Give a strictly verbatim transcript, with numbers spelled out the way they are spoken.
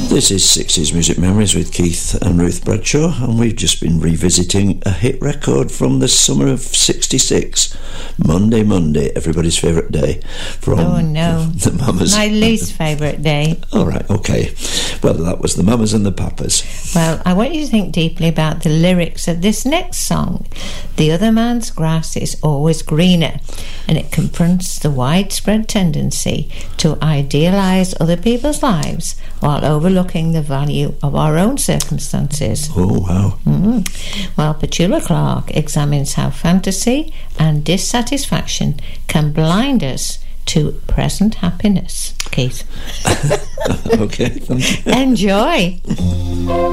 This is sixties Music Memories with Keith and Ruth Bradshaw, and we've just been revisiting a hit record from the summer of sixty-six, Monday Monday, everybody's favourite day. From oh no, the Mamas. My least favourite day. All right, okay. Well, that was the Mamas and the Papas. Well, I want you to think deeply about the lyrics of this next song. The other man's grass is always greener, and it confronts the widespread tendency to idealise other people's lives while overlooking the value of our own circumstances. Oh, wow. Mm. Well, Petula Clark examines how fantasy and dissatisfaction can blind us to present happiness. Keith. Okay, thank you. Enjoy.